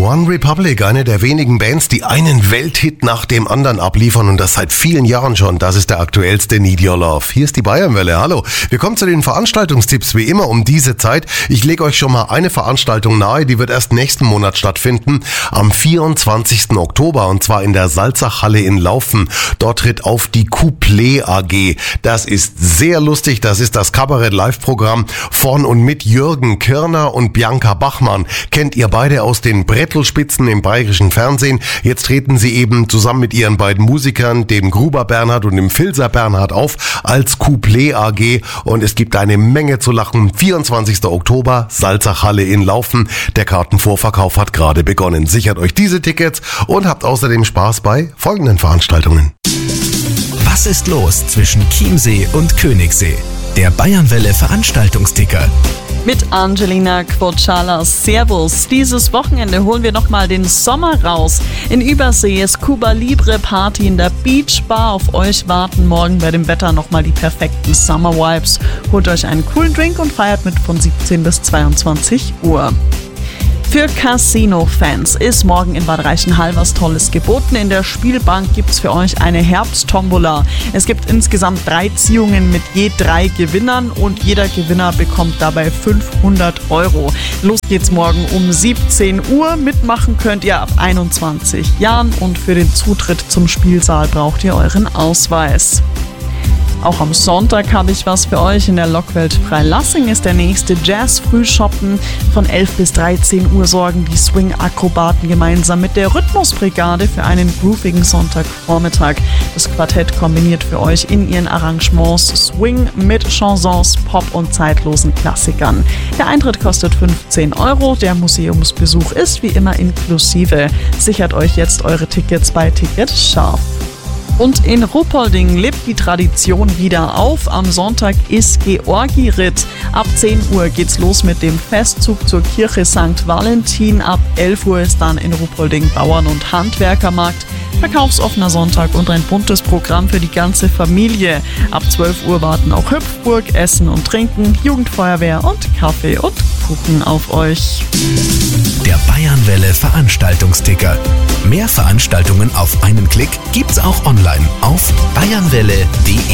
One Republic, eine der wenigen Bands, die einen Welthit nach dem anderen abliefern und das seit vielen Jahren schon. Das ist der aktuellste Need Your Love. Hier ist die Bayernwelle. Hallo. Wir kommen zu den Veranstaltungstipps wie immer um diese Zeit. Ich lege euch schon mal eine Veranstaltung nahe, die wird erst nächsten Monat stattfinden, am 24. Oktober und zwar in der Salzachhalle in Laufen. Dort tritt auf die Couplet AG. Das ist sehr lustig, das ist das Kabarett-Live-Programm von und mit Jürgen Kirner und Bianca Bachmann. Kennt ihr beide aus den Brettelspitzen im bayerischen Fernsehen. Jetzt treten sie eben zusammen mit ihren beiden Musikern, dem Gruber Bernhard und dem Filzer Bernhard, auf als Couplet AG und es gibt eine Menge zu lachen. 24. Oktober, Salzachhalle in Laufen. Der Kartenvorverkauf hat gerade begonnen. Sichert euch diese Tickets und habt außerdem Spaß bei folgenden Veranstaltungen. Was ist los zwischen Chiemsee und Königssee? Der Bayernwelle Veranstaltungsticker. Mit Angelina Quochala. Servus. Dieses Wochenende holen wir nochmal den Sommer raus. In Übersee ist Cuba Libre Party in der Beach Bar. Auf euch warten morgen bei dem Wetter nochmal die perfekten Summer Vibes. Holt euch einen coolen Drink und feiert mit von 17 bis 22 Uhr. Für Casino-Fans ist morgen in Bad Reichenhall was Tolles geboten. In der Spielbank gibt's für euch eine Herbsttombola. Es gibt insgesamt 3 Ziehungen mit je 3 Gewinnern und jeder Gewinner bekommt dabei 500 €. Los geht's morgen um 17 Uhr. Mitmachen könnt ihr ab 21 Jahren und für den Zutritt zum Spielsaal braucht ihr euren Ausweis. Auch am Sonntag habe ich was für euch. In der Lockwelt Freilassing ist der nächste Jazz-Frühschoppen. Von 11 bis 13 Uhr sorgen die Swing-Akrobaten gemeinsam mit der Rhythmusbrigade für einen groovigen Sonntagvormittag. Das Quartett kombiniert für euch in ihren Arrangements Swing mit Chansons, Pop und zeitlosen Klassikern. Der Eintritt kostet 15 €. Der Museumsbesuch ist wie immer inklusive. Sichert euch jetzt eure Tickets bei Ticket Scharf. Und in Ruppolding lebt die Tradition wieder auf. Am Sonntag ist Georgi-Ritt. Ab 10 Uhr geht's los mit dem Festzug zur Kirche St. Valentin. Ab 11 Uhr ist dann in Ruppolding Bauern- und Handwerkermarkt. Verkaufsoffener Sonntag und ein buntes Programm für die ganze Familie. Ab 12 Uhr warten auch Hüpfburg, Essen und Trinken, Jugendfeuerwehr und Kaffee und Kuchen auf euch. Der Bayernwelle Veranstaltungsticker. Mehr Veranstaltungen auf einen Klick gibt's auch online auf bayernwelle.de.